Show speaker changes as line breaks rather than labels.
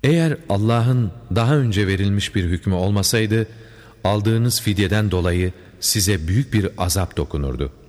Eğer Allah'ın daha önce verilmiş bir hükmü olmasaydı, aldığınız fidyeden dolayı size büyük bir azap dokunurdu.